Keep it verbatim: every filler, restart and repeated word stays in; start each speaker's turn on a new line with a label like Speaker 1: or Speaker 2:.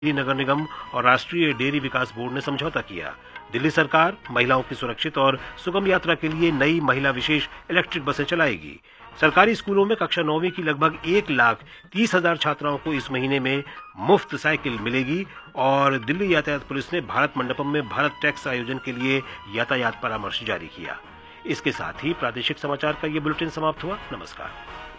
Speaker 1: दिल्ली नगर निगम और राष्ट्रीय डेयरी विकास बोर्ड ने समझौता किया। दिल्ली सरकार महिलाओं की सुरक्षित और सुगम यात्रा के लिए नई महिला विशेष इलेक्ट्रिक बसें चलाएगी। सरकारी स्कूलों में कक्षा नौवीं की लगभग एक लाख तीस हजार छात्राओं को इस महीने में मुफ्त साइकिल मिलेगी और दिल्ली यातायात पुलिस ने भारत मंडपम में भारत टैक्स आयोजन के लिए यातायात परामर्श जारी किया। इसके साथ ही प्रादेशिक समाचार का ये बुलेटिन समाप्त हुआ। नमस्कार।